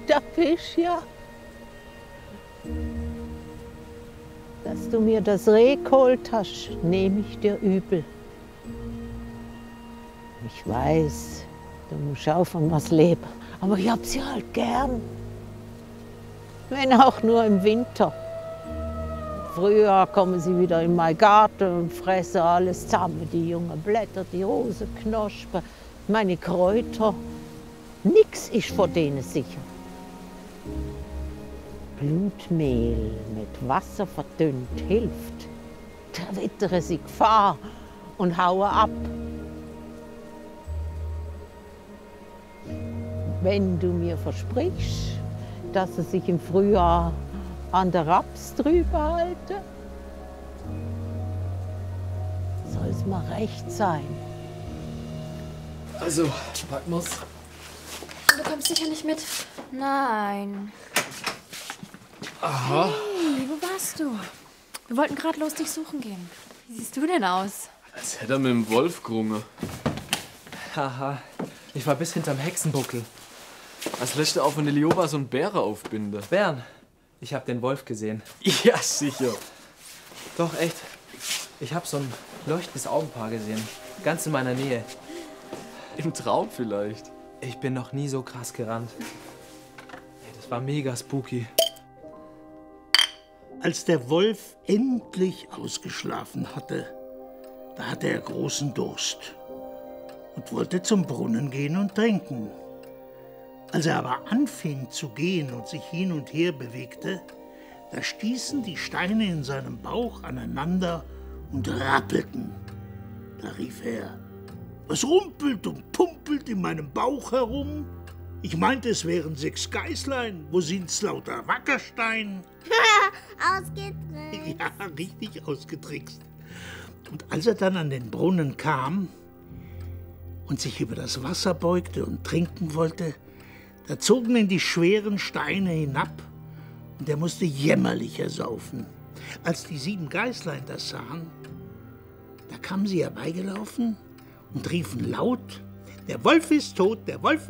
der Fisch, ja. Dass du mir das Reh geholt hast, nehme ich dir übel. Ich weiß, du musst auch von was leben, aber ich hab sie halt gern. Wenn auch nur im Winter. Früher kommen sie wieder in meinen Garten und fressen alles zusammen. Die jungen Blätter, die Rosenknospen, meine Kräuter. Nix ist vor denen sicher. Blutmehl mit Wasser verdünnt hilft. Da wittere sie Gefahr und haue ab. Wenn du mir versprichst, dass sie sich im Frühjahr an der Raps drüber halten, soll es mal recht sein. Also, packen wir's. Du kommst sicher nicht mit? Nein. Aha. Hey, wo warst du? Wir wollten gerade los dich suchen gehen. Wie siehst du denn aus? Als hätte er mit dem Wolf gerungen. Haha, ich war bis hinterm Hexenbuckel. Als lässt er auf eine Lioba so einen Bären aufbinden. Bern, ich hab den Wolf gesehen. Ja, sicher. Doch, echt. Ich hab so ein leuchtendes Augenpaar gesehen. Ganz in meiner Nähe. Im Traum vielleicht. Ich bin noch nie so krass gerannt. Ey, das war mega spooky. Als der Wolf endlich ausgeschlafen hatte, da hatte er großen Durst und wollte zum Brunnen gehen und trinken. Als er aber anfing zu gehen und sich hin und her bewegte, da stießen die Steine in seinem Bauch aneinander und rappelten. Da rief er: Was rumpelt und pumpelt in meinem Bauch herum? Ich meinte, es wären 6 Geißlein. Wo sind's lauter Wackerstein? Ausgetrickst. Ja, richtig ausgetrickst. Und als er dann an den Brunnen kam und sich über das Wasser beugte und trinken wollte, da zogen ihn die schweren Steine hinab und er musste jämmerlich ersaufen. Als die 7 Geißlein das sahen, da kamen sie herbeigelaufen und riefen laut: Der Wolf ist tot, der Wolf